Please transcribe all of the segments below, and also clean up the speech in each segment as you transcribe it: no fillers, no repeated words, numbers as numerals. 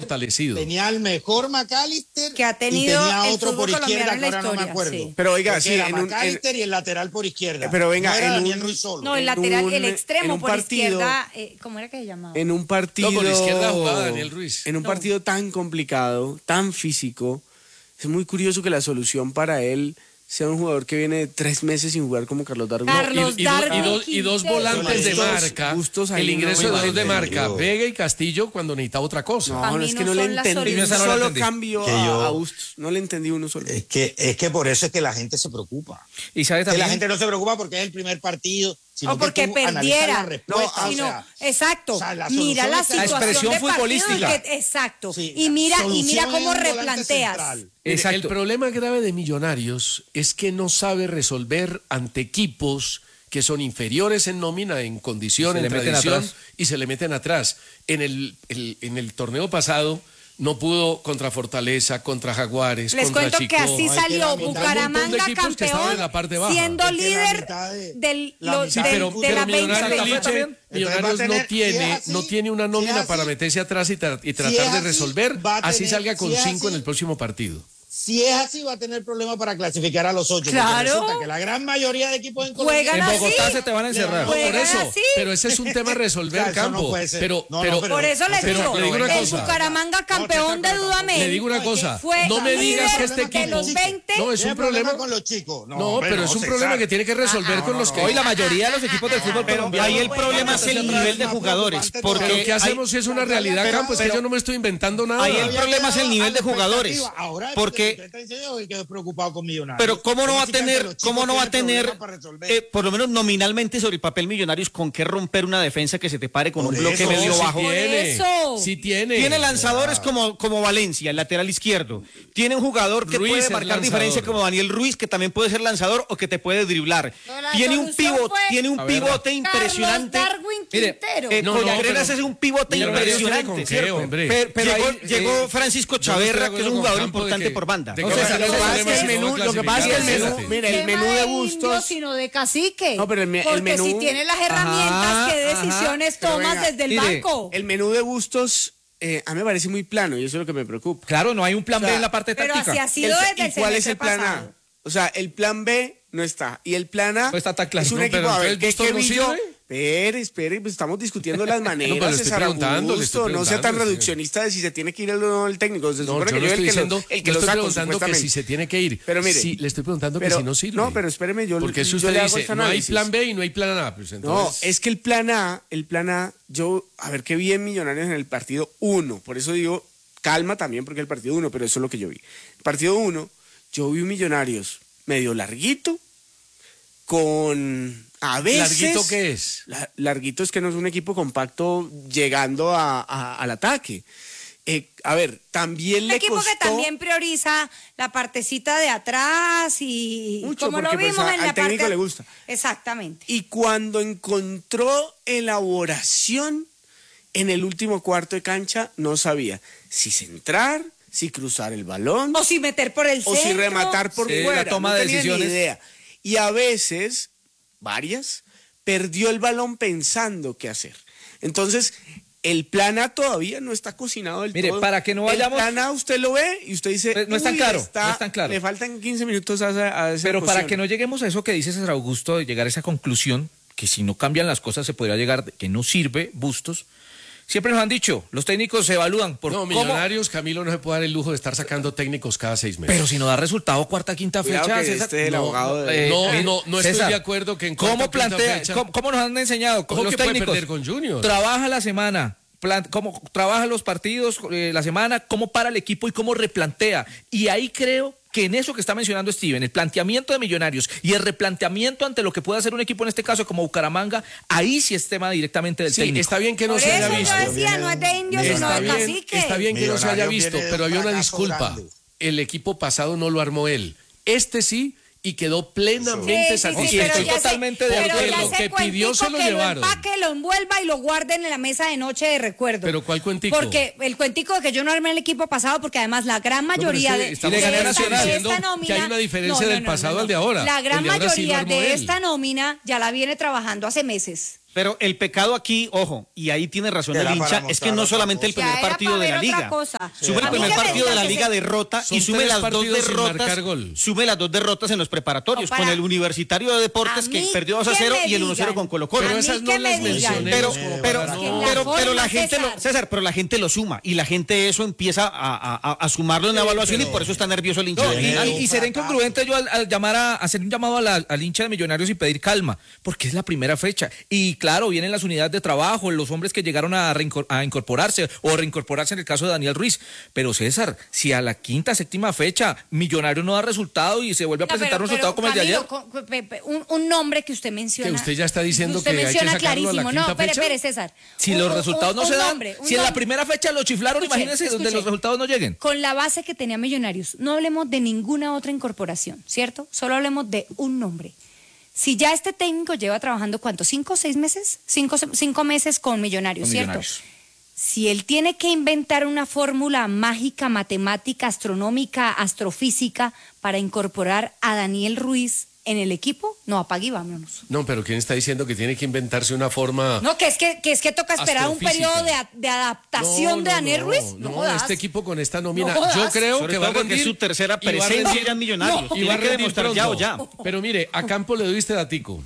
fortalecido. Tenía al mejor McAllister que ha tenido y tenía el otro por fútbol izquierda colombiano que en la ahora no me historia, acuerdo. sí. Pero oiga, Porque sí, era McAllister y el lateral por izquierda. Pero venga, no era en Daniel un- Ruiz solo. No, el en lateral, un- el en extremo un por partido- izquierda, ¿cómo era que se llamaba? En un partido... No, por izquierda jugaba Daniel Ruiz. En un No. partido tan complicado, tan físico, es muy curioso que la solución para él sea un jugador que viene de 3 meses sin jugar como Carlos Darwin. Carlos Y dos Darwin volantes de Bustos- marca, Bustos ahí el ingreso no de me dos de entendió. marca, Vega y Castillo cuando necesitaba otra cosa. No, Pa' no, mí es no que no le son la entendí. Un solución. solo entendí. cambio Que yo- a Bustos. No le entendí uno solo. Es que por eso es que la gente se preocupa. Y sabes Que la también, gente no se preocupa porque es el primer partido, sino O porque que tú analizas perdiera. la respuesta, No, o Sino, sea, exacto. o sea, la mira solución la está en la situación expresión de partido y futbolística. exacto. sí, y mira solución cómo es un volante replanteas. central. Mire, Exacto. el problema grave de Millonarios es que no sabe resolver ante equipos que son inferiores en nómina, en condición, Y se en le meten tradición, atrás. y se le meten atrás. En el torneo pasado no pudo contra Fortaleza, contra Jaguares, Les contra cuento Chico. que así No, hay que salió la mitad- Bucaramanga un montón de equipos que estaban en la parte campeón, baja. siendo Es que la líder mitad de- del, la lo- mitad del- del de fútbol la Millonarios, 20. Liche, también. Millonarios Entonces va a tener- no tiene una nómina para meterse atrás y tratar de resolver, así salga con 5 en el próximo partido. Si es así, va a tener problemas para clasificar a los 8. Claro. Porque resulta que la gran mayoría de equipos en Colombia Juegan en así. Bogotá se te van a encerrar. No, por Juegan eso, así. pero ese es un tema a resolver, O sea, eso Campo. no puede ser. Pero, No, pero, pero- Por eso les pero digo, le digo una el cosa. Bucaramanga campeón de Dudamel. Le digo una cosa, Fue no me digas que este líder de equipo... los 20. No, es ¿Tiene un problema... con los chicos? No, hombre, pero es un César. problema que tiene que resolver con los que... hoy la mayoría de los equipos del fútbol colombiano. Ahí el problema es el nivel de jugadores. Pero Porque ¿qué hacemos si es una realidad, pero- Campo? Es que yo no me estoy inventando nada. ahí el problema es el nivel de jugadores. Ahora, Porque- usted está diciendo que quedó preocupado con Millonarios. Pero cómo no va a Significa que tener, los chicos cómo no va a tienen tener, problemas para resolver. por lo menos nominalmente sobre el papel Millonarios, con qué romper una defensa que se te pare con Por un bloque eso, medio sí bajo. tiene, eso. sí tiene. Tiene lanzadores como Valencia, el lateral izquierdo. Tiene un jugador que Ruiz puede es marcar lanzador. diferencia como Daniel Ruiz, que también puede ser lanzador o que te puede driblar. No, la Tiene un solución pivote, fue tiene un A ver, pivote impresionante. Carlos Darwin Mire, Quintero. Contreras pero- es un pivote Millonarios tiene impresionante, con qué, ¿cierto? hombre. Pero ahí, llegó Francisco yo no estoy de Chaverra, que es acuerdo un con jugador Campo de importante que- por banda. de No, que lo va a que ser pasa problema es que el si no menú, va a lo que pasa es que el clasificar. menú, mire, el Tema menú de indio, Bustos, sino de cacique. No, pero el Porque menú- si tiene las herramientas, ¿qué decisiones pero tomas venga, desde el mire, banco? el menú de Bustos a mí me parece muy plano y eso es lo que me preocupa. Claro, no hay un plan O sea, B en la parte Pero táctica. así ha sido desde el ¿Y cuál es semestre el plan pasado. A? O sea, el plan B no está. Y el plan A No está tan claro. es un No, equipo. pero A ver, entonces ¿qué Bustos no vi yo? sirve. Espere, pues estamos discutiendo las maneras. pero le estoy César preguntando, le estoy Augusto, no sea tan preguntando, sí. reduccionista de si se tiene que ir el técnico. Se No, supone yo que no yo estoy diciendo, el que yo lo estoy saco, preguntando que supuestamente. si se tiene que ir. Pero mire, sí, le estoy preguntando que si no sirve. No, pero espéreme, Porque si yo usted le hago dice, este no hay análisis. plan B y no hay plan A, pues No, entonces... es que el plan A, yo, a ver qué vi en Millonarios en el partido 1, por eso digo, calma también porque el partido 1, pero eso es lo que yo vi. El partido 1, yo vi un Millonarios medio larguito, con a veces... ¿Larguito qué es? Larguito es que no es un equipo compacto llegando al ataque. A ver, también Un le equipo costó... que también prioriza la partecita de atrás y Mucho, como lo porque, pues, vimos en al la técnico parte... le gusta. Exactamente. Y cuando encontró elaboración en el último cuarto de cancha, no sabía si centrar, si cruzar el balón O si meter por el o centro. si rematar por Sí, fuera. la toma no de tenía ni decisiones. idea. Y a veces, varias, perdió el balón pensando qué hacer. Entonces, el plan A todavía no está cocinado del Mire, todo. para que no vayamos- El plan A usted lo ve y usted dice... Pues no es tan "Uy, claro, no es tan claro". Le faltan 15 minutos a esa Pero para posición. que no lleguemos a eso que dice César Augusto, de llegar a esa conclusión, que si no cambian las cosas se podría llegar, que no sirve Bustos. Siempre nos han dicho, los técnicos se evalúan por No, cómo... Millonarios, Camilo no se puede dar el lujo de estar sacando técnicos cada 6 meses. Pero si no da resultado cuarta, quinta Cuidado fecha, que César, este es el abogado de... No estoy de acuerdo que en ¿Cómo cuarta, quinta plantea, fecha- cómo nos han enseñado con Ojo los que puede técnicos? perder con Junior. Trabaja la semana, cómo trabaja los partidos la semana, cómo para el equipo y cómo replantea. Y ahí creo que en eso que está mencionando Steven, el planteamiento de Millonarios y el replanteamiento ante lo que puede hacer un equipo en este caso como Bucaramanga, ahí sí es tema directamente del Sí, técnico. está bien que no Por se haya eso visto. yo decía, no es de indios, sino Está de bien, cacique. está bien que no se haya Millonarios visto, viene de pero había una fracaso disculpa. grande. El equipo pasado no lo armó él. Este sí, y quedó plenamente satisfecho. estoy pero totalmente de pero acuerdo. ya Lo ese que pidió se lo cuentico que llevaron. lo empaque, lo envuelva y lo guarden en la mesa de noche de recuerdo. ¿Pero cuál cuentico? Porque el cuentico de que yo no armé el equipo pasado, porque además la gran mayoría de estamos Y le gané a esta, Nacional. de diciendo esta nómina... que hay una diferencia del pasado al de ahora. La El gran de ahora sí lo mayoría armó de él. esta nómina ya la viene trabajando hace meses. Pero el pecado aquí, ojo, y ahí tiene razón Era el hincha, para es que no mostrar solamente el otra primer Ya era partido para de la ver otra liga. cosa. Sume el A mí primer que me partido de digan la que liga se- derrota y Son sume 3 las 2 partidos sin marcar derrotas. gol. Sume las 2 derrotas en los preparatorios No, para- con el Universitario de Deportes a que mí perdió 2 a que 0 me y el 1 a 0 digan. con Colo-Colo. Pero A esas mí no que las me digan. mencionemos Pero, como pero, para no- pero la forma, gente César. pero la gente lo suma y la gente eso empieza a sumarlo en la evaluación y por eso está nervioso el hincha. No, de y, Millonarios. y seré incongruente yo al llamar a hacer un llamado al hincha de Millonarios y pedir calma, porque es la primera fecha. Y claro, vienen las unidades de trabajo, los hombres que llegaron a incorporarse o reincorporarse en el caso de Daniel Ruiz. Pero César, si a la quinta, séptima fecha Millonarios no da resultado y se vuelve a No, presentar un resultado como el de ayer. Un nombre que usted menciona. Que usted ya está diciendo usted que hay que menciona sacarlo a la clarísimo. quinta No, espere, fecha. espere, César. Si los resultados no se dan, un si en la nombre. primera fecha lo chiflaron, Escuche, imagínense donde escuche. los resultados no lleguen. Con la base que tenía Millonarios, no hablemos de ninguna otra incorporación, ¿cierto? Solo hablemos de un nombre. Si ya este técnico lleva trabajando, ¿cuánto? ¿5 o 6 meses? 5 meses con Millonarios, Con ¿cierto? Millonarios. Si él tiene que inventar una fórmula mágica, matemática, astronómica, astrofísica para incorporar a Daniel Ruiz en el equipo, no, apague y vámonos. No, pero ¿quién está diciendo que tiene que inventarse una forma? No, que es que toca esperar un Astrofísica. periodo de adaptación de Daniel Ruiz. No, jodas. este equipo con esta nómina, No jodas. yo creo Sobre que va a todo porque rendir. es su tercera y va a presencia rendir- ya en Millonarios. y Tiene va a que rendir demostrar ya o pronto. ya. Pero mire, a Campo le doy este datico.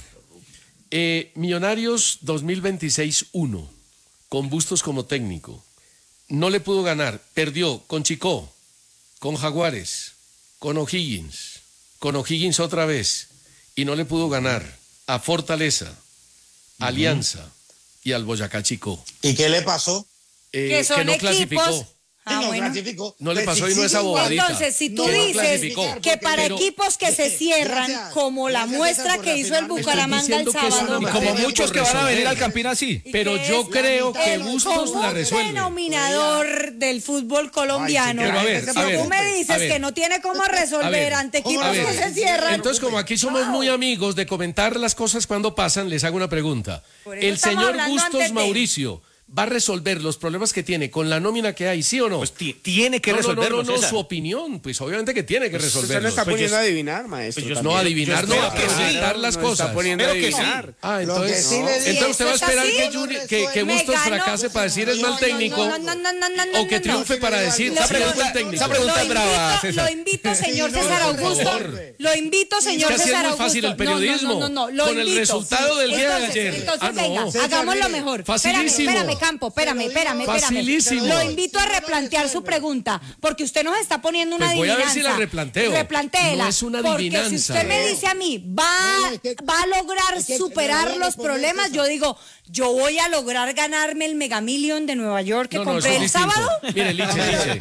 Millonarios 2026-1, con Bustos como técnico. No le pudo ganar, perdió con Chicó, con Jaguares, con O'Higgins otra vez, y no le pudo ganar a Fortaleza, Alianza y al Boyacá Chicó. ¿Y qué le pasó? Que son que no equipos. clasificó. Ah, Sí, no bueno. clasificó. No le Pues pasó si y no es sigue igual. abobadita. Entonces, si tú Que no dices clasificó. que para Pero- equipos que se cierran, Gracias. como la Gracias, muestra César, por que hizo el reafirmarme. Bucaramanga el Estoy diciendo que es sábado. una Y como materia muchos por que van a venir resolver. al Campín así. ¿Y Pero qué yo es? creo que El Bustos la Común resuelve. denominador del fútbol colombiano. Ay, sí, pero a ver, Si a ver, tú me a dices ver. que no tiene cómo A resolver ver, ante equipos a que ver. se cierran. Entonces, como aquí somos muy amigos de comentar las cosas cuando pasan, les hago una pregunta. Por eso ¿El estamos señor hablando antes Bustos de- Mauricio va a resolver los problemas que tiene con la nómina que hay, sí o no? Pues tiene que resolverlo, no, César. su opinión, pues obviamente que tiene que Usted no resolverlo. está Pues poniendo yo- a adivinar, maestro. pues yo- también. No adivinar, no, espero a que sí. presentar las No está cosas. poniendo a Espero que sí. adivinar. Ah, Lo que entonces, sí le digo- entonces usted va a ¿Eso esperar es que, así? que Me Bustos ganó. fracase para decir es mal técnico no, o que no. triunfe para decir Esa sí es buen pregunta- técnico. esa pregunta es brava, César. Lo invito, señor Sí, no, César por Augusto. favor. Lo invito, señor que así es César muy Augusto. fácil el periodismo. No, lo Con el invito. resultado del día de Entonces, ayer. Entonces, Ah, no. venga, César, hagámoslo mire, mejor. facilísimo. Espérame, Campo, espérame. Facilísimo. Lo invito a replantear su pregunta, porque usted nos está poniendo una Pues voy a ver adivinanza. si la replanteo. Replantéela. No es una Porque si adivinanza. usted me dice a mí, va a lograr es que superar me voy a los responder, problemas, César. yo digo, yo voy a lograr ganarme el Mega Million de Nueva York que eso compré es el distinto. sábado. Mire, Liche.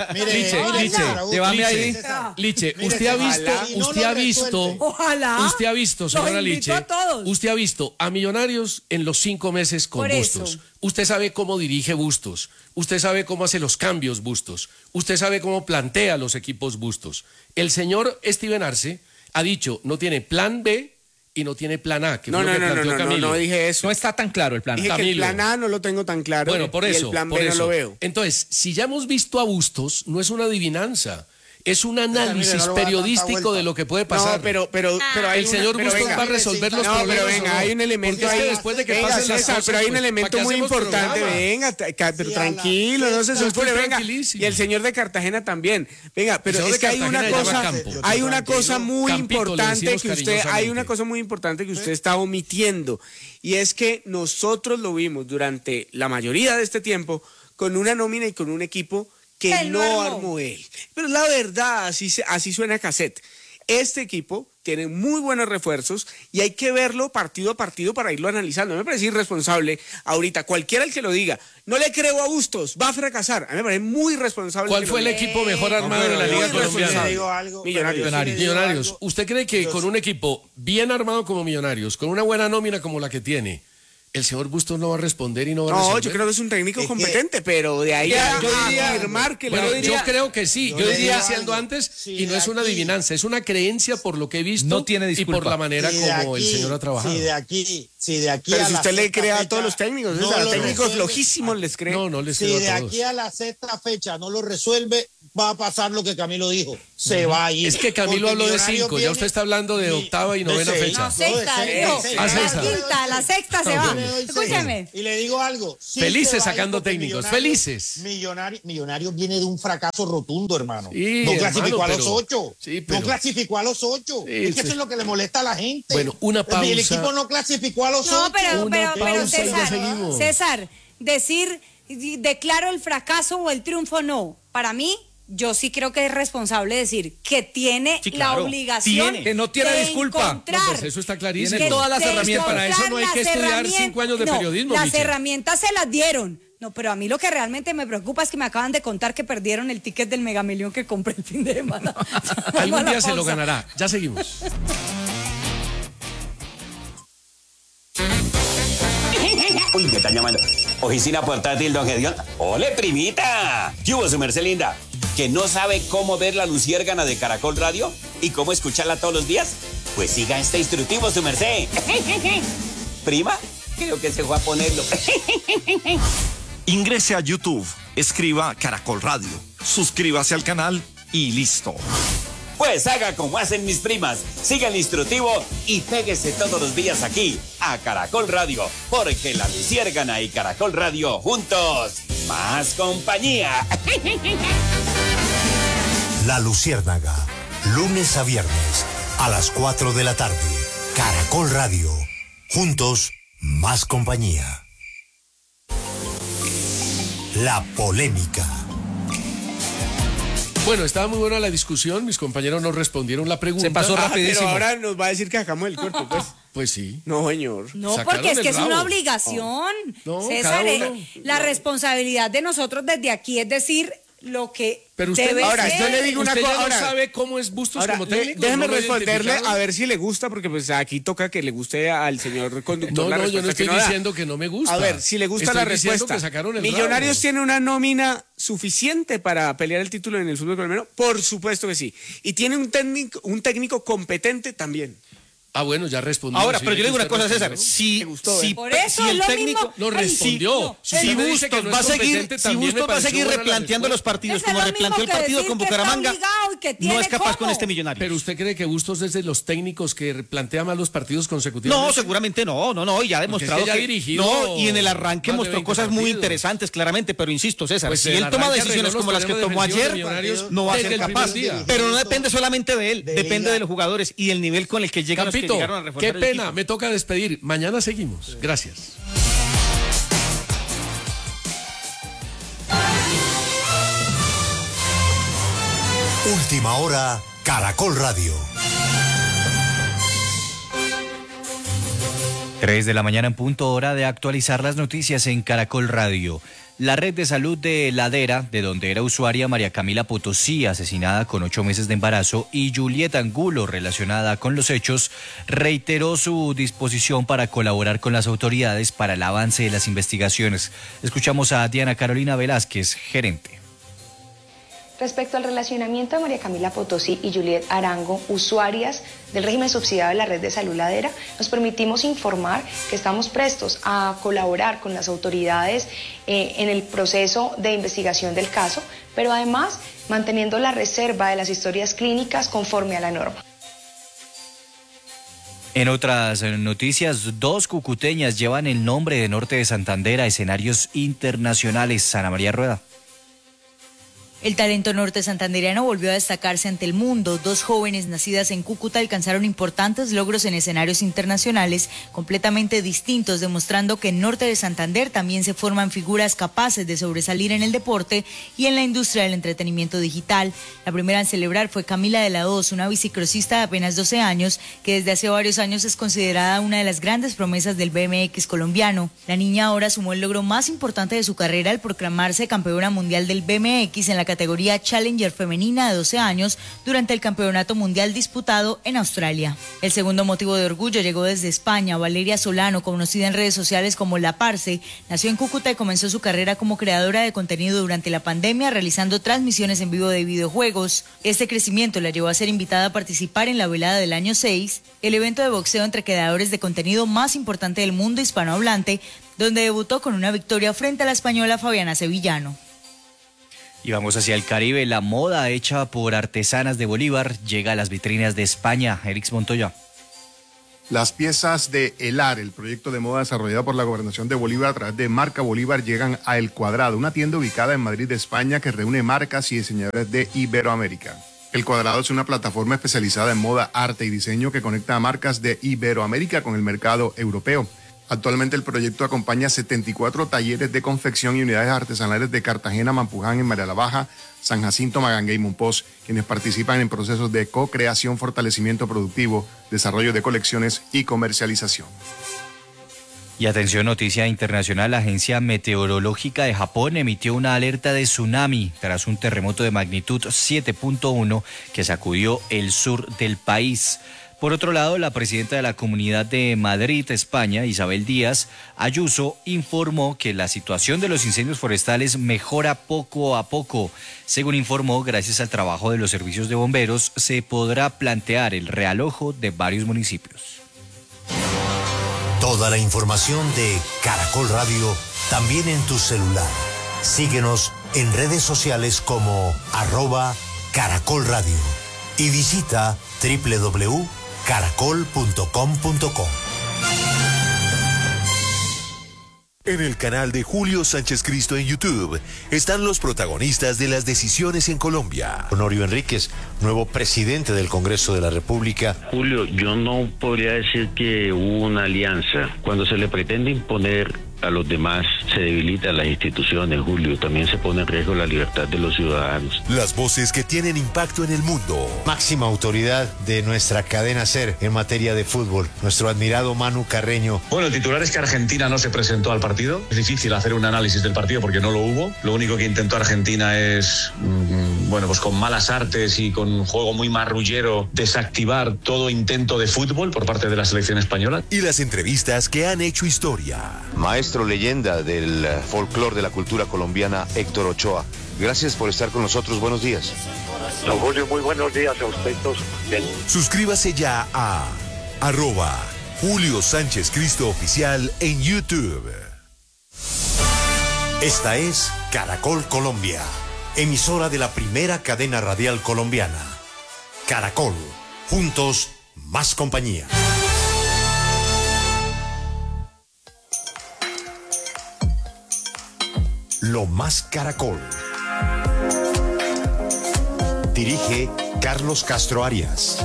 Llévame ahí. Liche, Mire, usted ha visto, ojalá. usted ha visto, Ojalá. usted ha visto, Los señora invito Liche, a todos. usted ha visto a Millonarios en los 5 meses con Por eso. Bustos. Usted sabe cómo dirige Bustos, usted sabe cómo hace los cambios Bustos, usted sabe cómo plantea los equipos Bustos. El señor Steven Arce ha dicho, no tiene plan B y no tiene plan A, que No, fue lo no, que no, planteó no, no, Camilo. no dije eso. No está tan claro el plan. Dije que el Camilo. plan A no lo tengo tan claro. Bueno, por y eso, el plan por B eso. no lo veo. Entonces, si ya hemos visto a Bustos, no es una adivinanza, es un análisis mire, no le voy a dar tanta periodístico vuelta. de lo que puede pasar. No, pero hay El señor pero Bustos venga. va a resolver los No, problemas. pero venga, ¿o no? hay un elemento Porque es que ahí. después de que Venga, pasen las César, cosas, pero hay un pues, elemento ¿para qué muy hacemos importante. programa? Venga, pero Sí, tranquilo, Ala, no se yo estoy sulfure, venga. tranquilísimo. Y el señor de Cartagena también. Venga, pero El señor es que de hay una Cartagena llama cosa, Campo. hay una cosa muy Campito, le importante decimos que usted, hay cariñosamente. una cosa muy importante que usted está omitiendo. Y es que nosotros lo vimos durante la mayoría de este tiempo con una nómina y con un equipo que Él no no armó. armó él. Pero la verdad, así suena cassette. Este equipo tiene muy buenos refuerzos y hay que verlo partido a partido para irlo analizando. A mí me parece irresponsable ahorita, cualquiera el que lo diga, no le creo a Bustos, va a fracasar. A mí me parece muy irresponsable. ¿Cuál que fue el lo diga. equipo mejor armado de la muy Liga responsable. Colombiana? Millonarios. Millonarios. ¿Usted cree que con un equipo bien armado como Millonarios, con una buena nómina como la que tiene, el señor Bustos no va a responder y no va a No, resolver? yo creo que es un técnico Es que- competente, pero de ahí Yo a diría- afirmar que Bueno, le- yo creo que sí. Yo le diría digo diciendo algo. antes Sí, y no es una aquí- adivinanza, es una creencia por lo que he visto No tiene y disculpa. por la manera como el señor ha trabajado. Si de aquí Pero a si la usted le sexta cree a fecha todos los técnicos, no o sea, lo técnicos resuelve, flojísimos les cree. No, no les Si creo de a todos. aquí a la sexta fecha no lo resuelve, va a pasar lo que Camilo dijo. Se va a ir. Es que Camilo Porque habló de Millonarios 5, ya usted está hablando de y- octava y de novena seis. fecha. No, sexta, de dijo. seis. Ah, La sexta. quinta, la sexta se Ah, va. bueno. Carlos. le doy Escúchame. Y le digo algo. sí Felices se va a ir sacando porque técnicos, Millonarios- felices. Millonarios viene de un fracaso rotundo, hermano. Sí, no hermano, clasificó a los pero- 8. sí, pero- No clasificó a los 8. Sí, es que sí. eso es lo que le molesta a la gente. Bueno, una pausa. El equipo no clasificó a los 8. No, pero Una pausa y ya César, seguimos. César, decir declaro el fracaso o el triunfo, no. Para mí, yo sí creo que es responsable decir que tiene Sí, la claro. obligación Tiene. Que no tiene de disculpa. encontrar- No, pues eso está clarísimo. Tiene todas las de herramientas. Para eso no hay que encontrar estudiar las 5 años de no, periodismo, Las Michelle. herramientas se las dieron. No, pero a mí lo que realmente me preocupa es que me acaban de contar que perdieron el ticket del Megamillón que compré el fin de semana. Vamos a Algún la día se lo pausa. ganará. Ya seguimos. Uy, me están llamando. Oficina portátil, don Gedión. ¡Ole, primita! ¿Qué hubo, su merced linda? ¿Que no sabe cómo ver la luciérgana de Caracol Radio? ¿Y cómo escucharla todos los días? Pues siga este instructivo, su merced. ¿Prima? Creo que se fue a ponerlo. Ingrese a YouTube, escriba Caracol Radio, suscríbase al canal y listo. Pues haga como hacen mis primas. Siga el instructivo y péguese todos los días aquí, a Caracol Radio. Porque la luciérgana y Caracol Radio juntos, más compañía. La Luciérnaga, lunes a viernes, a las 4 de la tarde. Caracol Radio, juntos, más compañía. La polémica. Bueno, estaba muy buena la discusión. Mis compañeros nos respondieron la pregunta. Se pasó rapidísimo. Pero ahora nos va a decir que sacamos el cuerpo, pues. Pues sí. No, señor. No, Sacaron porque es el que es rabo. una obligación. No, César, cada uno. la responsabilidad de nosotros desde aquí es decir lo que Pero usted, debe ahora, ser. yo le digo una usted cosa. ya no Ahora, sabe cómo es Bustos Ahora, como técnico. déjeme ¿No lo responderle identificaron? a ver si le gusta, porque pues aquí toca que le guste al señor conductor No, la no, yo respuesta no estoy que no da. diciendo que no me gusta. A ver, si le gusta Estoy la diciendo respuesta. que sacaron el ¿Millonarios rabo. tiene una nómina suficiente para pelear el título en el fútbol colombiano? Por supuesto que sí. Y tiene un técnico competente también. Ah, bueno, ya respondió. Ahora, sí, pero yo le digo una usted cosa, César. respondió. Si, Me gustó, si, Por eso si es el lo técnico... mismo. No Ay, respondió. sí, no. Si Si usted me dice que Bustos no va a es seguir, competente, si también me Bustos va a pareció seguir buena la replanteando los respuesta. partidos Eso como es lo replanteó el mismo que partido decir con que está Bucaramanga, obligado y que no tiene es capaz con cómo. este Millonario. Pero usted cree que Bustos es de los técnicos que plantea más los partidos consecutivos. No, seguramente no, y ya ha demostrado es que ya ha dirigido no, y en el arranque más de mostró 20 cosas muy partidos. interesantes, claramente, pero insisto, César, Pues si el él toma arranque decisiones arregló como los las que problemas tomó defensivos de ayer, Millonarios no va a desde ser el capaz. primer día. Pero no depende solamente de él, De depende Liga. de los jugadores y el nivel con el que llegan los que Campito, llegaron a reforzar qué el pena, equipo. me toca despedir. Mañana seguimos. Gracias. Última hora, Caracol Radio. 3 de la mañana en punto, hora de actualizar las noticias en Caracol Radio. La red de salud de Ladera, de donde era usuaria María Camila Potosí, asesinada con 8 meses de embarazo, y Julieta Angulo, relacionada con los hechos, reiteró su disposición para colaborar con las autoridades para el avance de las investigaciones. Escuchamos a Diana Carolina Velázquez, gerente. Respecto al relacionamiento de María Camila Potosí y Juliet Arango, usuarias del régimen subsidiado de la red de salud Ladera, nos permitimos informar que estamos prestos a colaborar con las autoridades en el proceso de investigación del caso, pero además manteniendo la reserva de las historias clínicas conforme a la norma. En otras noticias, 2 cucuteñas llevan el nombre de Norte de Santander a escenarios internacionales. Ana María Rueda. El talento norte santandereano volvió a destacarse ante el mundo. 2 jóvenes nacidas en Cúcuta alcanzaron importantes logros en escenarios internacionales completamente distintos, demostrando que en Norte de Santander también se forman figuras capaces de sobresalir en el deporte y en la industria del entretenimiento digital. La primera en celebrar fue Camila de la Hoz, una bicicrosista de apenas 12 años, que desde hace varios años es considerada una de las grandes promesas del BMX colombiano. La niña ahora sumó el logro más importante de su carrera al proclamarse campeona mundial del BMX en la categoría Challenger femenina de 12 años durante el Campeonato Mundial disputado en Australia. El segundo motivo de orgullo llegó desde España. Valeria Solano, conocida en redes sociales como La Parce, nació en Cúcuta y comenzó su carrera como creadora de contenido durante la pandemia, realizando transmisiones en vivo de videojuegos. Este crecimiento la llevó a ser invitada a participar en la velada del año 6, el evento de boxeo entre creadores de contenido más importante del mundo hispanohablante, donde debutó con una victoria frente a la española Fabiana Sevillano. Y vamos hacia el Caribe. La moda hecha por artesanas de Bolívar llega a las vitrinas de España. Erix Montoya. Las piezas de ELAR, el proyecto de moda desarrollado por la Gobernación de Bolívar a través de Marca Bolívar, llegan a El Cuadrado, una tienda ubicada en Madrid, España, que reúne marcas y diseñadores de Iberoamérica. El Cuadrado es una plataforma especializada en moda, arte y diseño que conecta a marcas de Iberoamérica con el mercado europeo. Actualmente el proyecto acompaña 74 talleres de confección y unidades artesanales de Cartagena, Mampuján, en María la Baja, San Jacinto, Magangué y Monpós, quienes participan en procesos de co-creación, fortalecimiento productivo, desarrollo de colecciones y comercialización. Y atención, noticia internacional, la Agencia Meteorológica de Japón emitió una alerta de tsunami tras un terremoto de magnitud 7.1 que sacudió el sur del país. Por otro lado, la presidenta de la Comunidad de Madrid, España, Isabel Díaz Ayuso, informó que la situación de los incendios forestales mejora poco a poco. Según informó, gracias al trabajo de los servicios de bomberos, se podrá plantear el realojo de varios municipios. Toda la información de Caracol Radio también en tu celular. Síguenos en redes sociales como @Caracol Radio y visita www.caracol.com.co. En el canal de Julio Sánchez Cristo en YouTube están los protagonistas de las decisiones en Colombia. Honorio Enríquez, nuevo presidente del Congreso de la República. Julio, yo no podría decir que hubo una alianza. Cuando se le pretende imponer a los demás, se debilitan las instituciones, Julio. También se pone en riesgo la libertad de los ciudadanos. Las voces que tienen impacto en el mundo. Máxima autoridad de nuestra cadena SER en materia de fútbol, nuestro admirado Manu Carreño. Bueno, el titular es que Argentina no se presentó al partido. Es difícil hacer un análisis del partido porque no lo hubo. Lo único que intentó Argentina es, pues con malas artes y con un juego muy marrullero, desactivar todo intento de fútbol por parte de la selección española. Y las entrevistas que han hecho historia. Maestro leyenda del folclore de la cultura colombiana, Héctor Ochoa. Gracias por estar con nosotros. Buenos días. Don Julio, muy buenos días a usted. Suscríbase ya a @Julio Sánchez Cristo Oficial en YouTube. Esta es Caracol Colombia, emisora de la primera cadena radial colombiana. Caracol, juntos, más compañía. Lo Más Caracol. Dirige Carlos Castro Arias.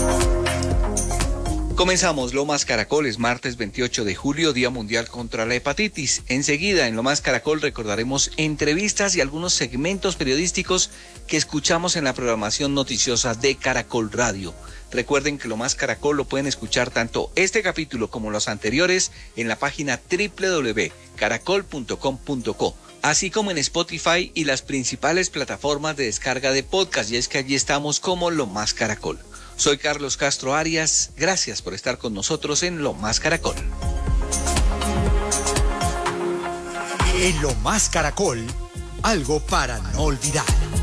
Comenzamos Lo Más Caracol, es martes 28 de julio, Día Mundial contra la Hepatitis. Enseguida en Lo Más Caracol recordaremos entrevistas y algunos segmentos periodísticos que escuchamos en la programación noticiosa de Caracol Radio. Recuerden que Lo Más Caracol lo pueden escuchar tanto este capítulo como los anteriores en la página www.caracol.com.co, así como en Spotify y las principales plataformas de descarga de podcast, y es que allí estamos como Lo Más Caracol. Soy Carlos Castro Arias, gracias por estar con nosotros en Lo Más Caracol. En Lo Más Caracol, algo para no olvidar.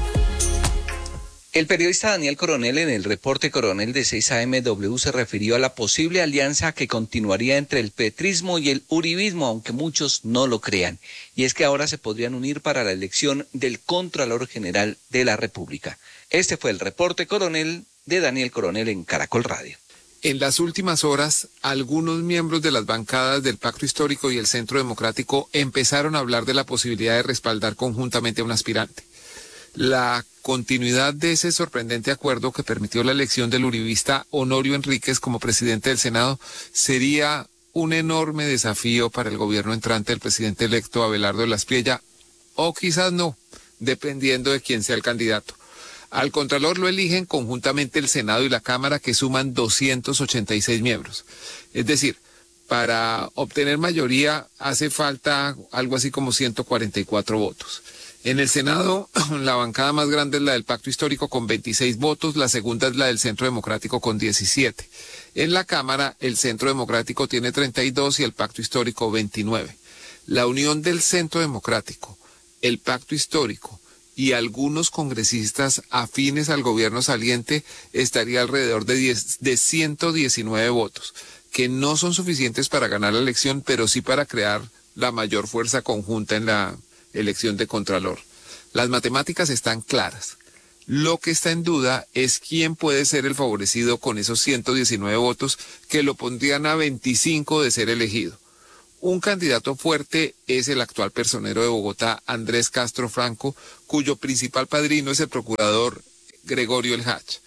El periodista Daniel Coronel en el reporte Coronel de 6 AMW se refirió a la posible alianza que continuaría entre el petrismo y el uribismo, aunque muchos no lo crean. Y es que ahora se podrían unir para la elección del Contralor General de la República. Este fue el reporte Coronel de Daniel Coronel en Caracol Radio. En las últimas horas, algunos miembros de las bancadas del Pacto Histórico y el Centro Democrático empezaron a hablar de la posibilidad de respaldar conjuntamente a un aspirante. La continuidad de ese sorprendente acuerdo que permitió la elección del uribista Honorio Enríquez como presidente del Senado sería un enorme desafío para el gobierno entrante del presidente electo Abelardo de la Espriella, o quizás no, dependiendo de quién sea el candidato. Al Contralor lo eligen conjuntamente el Senado y la Cámara, que suman 286 miembros. Es decir, para obtener mayoría hace falta algo así como 144 votos. En el Senado, la bancada más grande es la del Pacto Histórico con 26 votos, la segunda es la del Centro Democrático con 17. En la Cámara, el Centro Democrático tiene 32 y el Pacto Histórico 29. La unión del Centro Democrático, el Pacto Histórico y algunos congresistas afines al gobierno saliente estaría alrededor de 119 votos, que no son suficientes para ganar la elección, pero sí para crear la mayor fuerza conjunta en la elección de Contralor. Las matemáticas están claras. Lo que está en duda es quién puede ser el favorecido con esos 119 votos que lo pondrían a 25 de ser elegido. Un candidato fuerte es el actual personero de Bogotá, Andrés Castro Franco, cuyo principal padrino es el procurador Gregorio El Hach.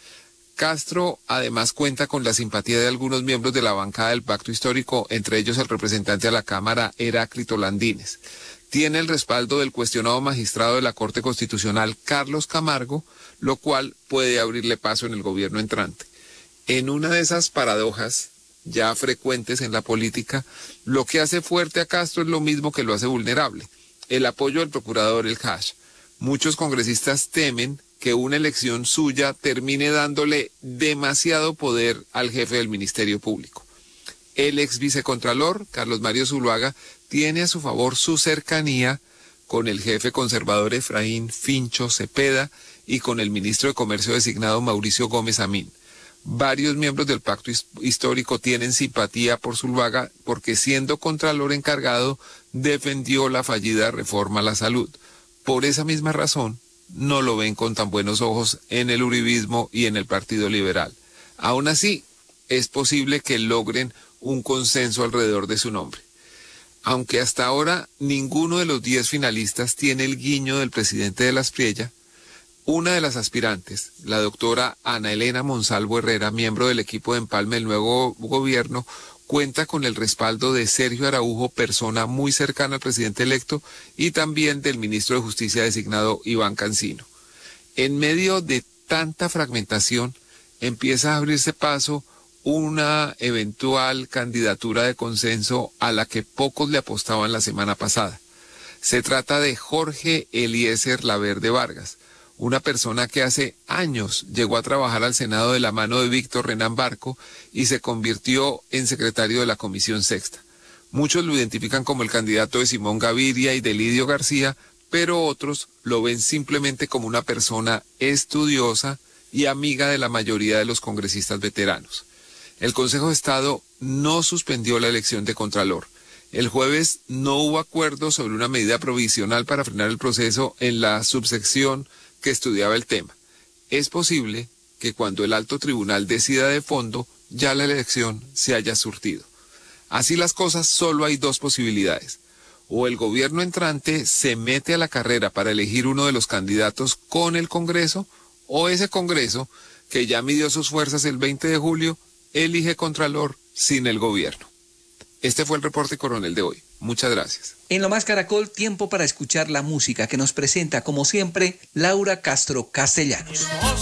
Castro además cuenta con la simpatía de algunos miembros de la bancada del Pacto Histórico, entre ellos el representante a la Cámara Heráclito Landines. Tiene el respaldo del cuestionado magistrado de la Corte Constitucional, Carlos Camargo, lo cual puede abrirle paso en el gobierno entrante. En una de esas paradojas ya frecuentes en la política, lo que hace fuerte a Castro es lo mismo que lo hace vulnerable: el apoyo del procurador El Hach. Muchos congresistas temen que una elección suya termine dándole demasiado poder al jefe del Ministerio Público. El ex vicecontralor, Carlos Mario Zuluaga, tiene a su favor su cercanía con el jefe conservador Efraín Fincho Cepeda y con el ministro de Comercio designado Mauricio Gómez Amín. Varios miembros del Pacto Histórico tienen simpatía por Zuluaga porque, siendo contralor encargado, defendió la fallida reforma a la salud. Por esa misma razón, no lo ven con tan buenos ojos en el uribismo y en el Partido Liberal. Aún así, es posible que logren un consenso alrededor de su nombre. Aunque hasta ahora ninguno de los 10 finalistas tiene el guiño del presidente de la Aspriella, una de las aspirantes, la doctora Ana Elena Monsalvo Herrera, miembro del equipo de empalme del nuevo gobierno, cuenta con el respaldo de Sergio Araujo, persona muy cercana al presidente electo, y también del ministro de Justicia designado Iván Cancino. En medio de tanta fragmentación, empieza a abrirse paso una eventual candidatura de consenso a la que pocos le apostaban la semana pasada. Se trata de Jorge Eliezer Laverde Vargas, una persona que hace años llegó a trabajar al Senado de la mano de Víctor Renán Barco y se convirtió en secretario de la Comisión Sexta. Muchos lo identifican como el candidato de Simón Gaviria y de Lidio García, pero otros lo ven simplemente como una persona estudiosa y amiga de la mayoría de los congresistas veteranos. El Consejo de Estado no suspendió la elección de Contralor. El jueves no hubo acuerdo sobre una medida provisional para frenar el proceso en la subsección que estudiaba el tema. Es posible que cuando el alto tribunal decida de fondo, ya la elección se haya surtido. Así las cosas, solo hay dos posibilidades: o el gobierno entrante se mete a la carrera para elegir uno de los candidatos con el Congreso, o ese Congreso, que ya midió sus fuerzas el 20 de julio, elige Contralor sin el gobierno. Este fue el reporte coronel de hoy. Muchas gracias. En Lo Más Caracol, tiempo para escuchar la música que nos presenta, como siempre, Laura Castro Castellanos.